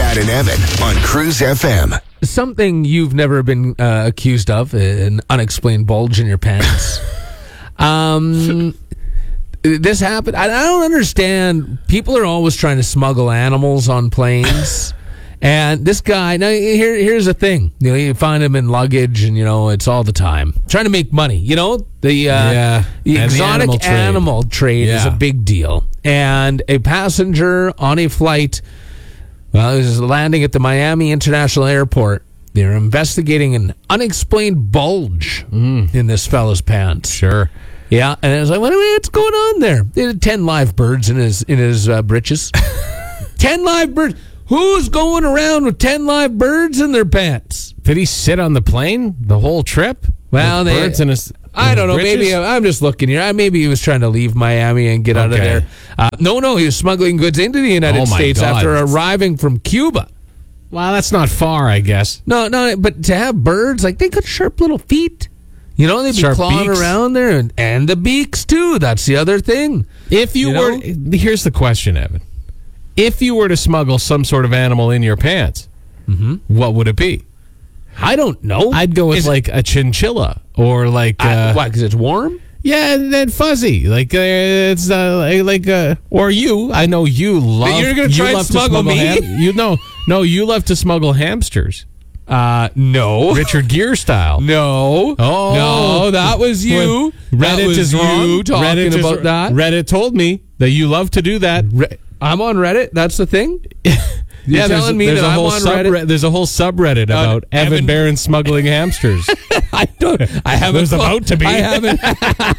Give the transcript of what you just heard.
Brad and Evan on Cruise FM. Something you've never been accused of, an unexplained bulge in your pants. This happened. I don't understand. People are always trying to smuggle animals on planes. And this guy, now here's the thing. You find him in luggage, and it's all the time trying to make money. The exotic animal trade is a big deal. And a passenger on a flight, he was landing at the Miami International Airport. They're investigating an unexplained bulge in this fella's pants. Sure. Yeah, and I was like, what's going on there? They had 10 live birds in his britches. 10 live birds. Who's going around with 10 live birds in their pants? Did he sit on the plane the whole trip? Well, birds in his I don't know. britches? Maybe I'm just looking here. Maybe he was trying to leave Miami and get out of there. No, he was smuggling goods into the United States after arriving from Cuba. Well, that's not far, I guess. No, but to have birds, they got sharp little feet. They'd be Sharp clawing beaks. around there, and the beaks too. That's the other thing. If you were, here's the question, Evan. If you were to smuggle some sort of animal in your pants, what would it be? I don't know. I'd go with a chinchilla or why? Because it's warm. Yeah, and then fuzzy, or you. I know you love. But you're gonna try and smuggle me? You love to smuggle hamsters. No. Richard Gere style. No. Oh. No, that was you. Reddit is wrong. You talking about that. Reddit told me that you love to do that. I'm on Reddit. That's the thing? You're telling me that I'm on Reddit? There's a whole subreddit about Evan Barron smuggling hamsters. I haven't. There's about to be. I haven't.